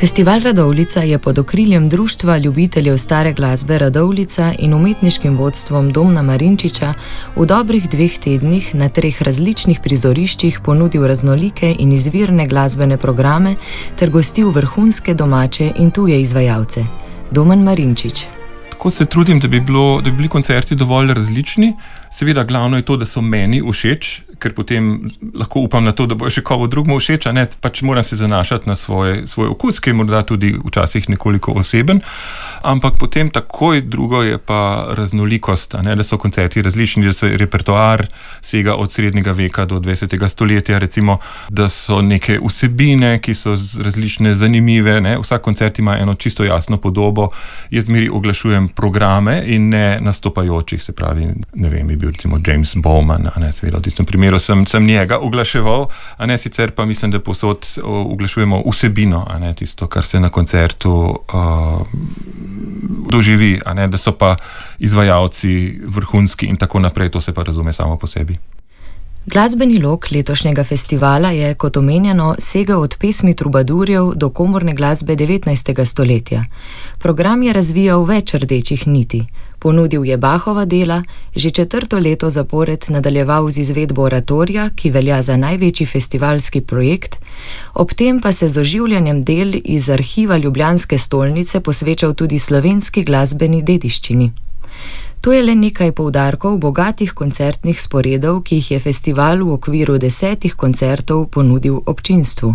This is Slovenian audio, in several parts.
Festival Radovljica je pod okriljem Društva ljubiteljev stare glasbe Radovljica in umetniškim vodstvom Domna Marinčiča v dobrih 2 tednih na 3 različnih prizoriščih ponudil raznolike in izvirne glasbene programe ter gostil vrhunske domače in tuje izvajalce. Domen Marinčič. Tako se trudim, da bi bili koncerti dovolj različni. Seveda, glavno je to, da so meni všeč, ker potem lahko upam na to, da bo še komu drugemu všeč, a ne, pač moram se zanašati na svoj okus, ki je morda tudi včasih nekoliko oseben, ampak potem takoj drugo je pa raznolikost, a ne, da so koncerti različni, da se repertoar sega od srednjega veka do 20. stoletja, recimo, da so neke vsebine, ki so različne, zanimive, ne, vsak koncert ima eno čisto jasno podobo, jaz zmeri oglašujem programe in ne nastopajočih, se pravi, ne vem, je bil recimo James Bowman, a ne, seveda v tistem primeru sem njega oglaševal, a ne, sicer pa mislim, da povsod oglašujemo vsebino, a ne, tisto, kar se na koncertu doživi, a ne, da so pa izvajalci vrhunski in tako naprej, to se pa razume samo po sebi. Glasbeni lok letošnjega festivala je, kot omenjeno, segel od pesmi trubadurjev do komorne glasbe 19. stoletja. Program je razvijal več rdečih niti. Ponudil je Bachova dela, že 4. leto zapored nadaljeval z izvedbo oratorija, ki velja za največji festivalski projekt, ob tem pa se z oživljanjem del iz arhiva ljubljanske stolnice posvečal tudi slovenski glasbeni dediščini. To je le nekaj poudarkov bogatih koncertnih sporedov, ki jih je festival v okviru 10 koncertov ponudil občinstvu.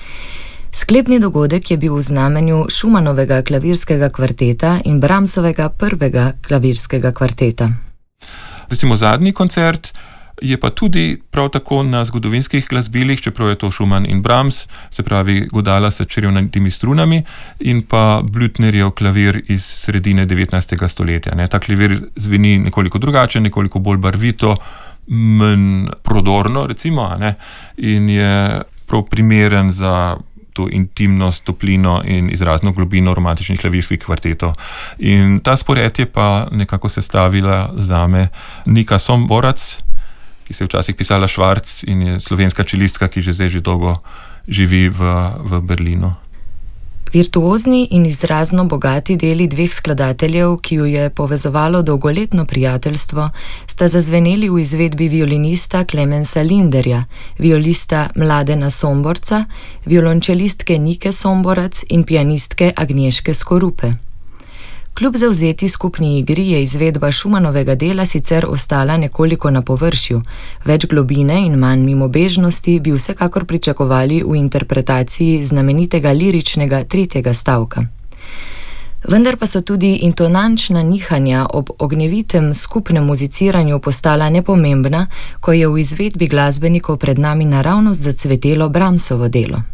Sklepni dogodek je bil v znamenju Schumannovega klavirskega kvarteta in Brahmsovega prvega klavirskega kvarteta. Recimo zadnji koncert je pa tudi prav tako na zgodovinskih glasbilih, čeprav je to Schumann in Brahms, se pravi godala s črevnatimi strunami in pa Blüthnerjev klavir iz sredine 19. stoletja. Ne. Ta klavir zveni nekoliko drugače, nekoliko bolj barvito, manj prodorno, recimo, a ne, in je prav primeren za to intimnost, toplino in izrazno globino romantičnih klavirskih kvartetov. In ta spored je pa nekako sestavila zame Nika Somborac, ki se je včasih pisala Švarc in je slovenska čelistka, ki že dolgo živi v Berlinu. Virtuozni in izrazno bogati deli 2 skladateljev, ki ju je povezovalo dolgoletno prijateljstvo, sta zazveneli v izvedbi violinista Klemensa Linderja, violista Mladena Somborca, violončelistke Nike Somborac in pianistke Agnješke Skorupe. Kljub zavzeti skupni igri je izvedba Schumannovega dela sicer ostala nekoliko na površju, več globine in manj mimobežnosti bi vsekakor pričakovali v interpretaciji znamenitega liričnega 3. stavka. Vendar pa so tudi intonančna nihanja ob ognjevitem skupnem muziciranju postala nepomembna, ko je v izvedbi glasbenikov pred nami naravnost zacvetelo Brahmsovo delo.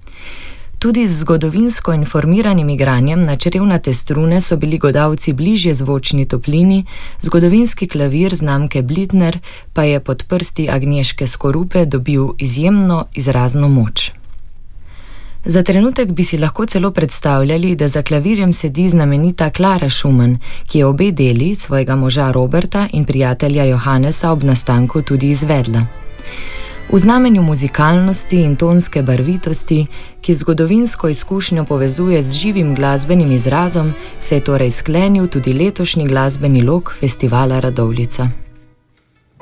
Tudi z zgodovinsko informiranim igranjem na črevnate strune so bili godalci bližje zvočni toplini, zgodovinski klavir znamke Blüthner pa je pod prsti Agnješke Skorupe dobil izjemno izrazno moč. Za trenutek bi si lahko celo predstavljali, da za klavirjem sedi znamenita Klara Schumann, ki je obe deli, svojega moža Roberta in prijatelja Johannesa, ob nastanku tudi izvedla. V znamenju muzikalnosti in tonske barvitosti, ki zgodovinsko izkušnjo povezuje z živim glasbenim izrazom, se je torej sklenil tudi letošnji glasbeni lok festivala Radovljica.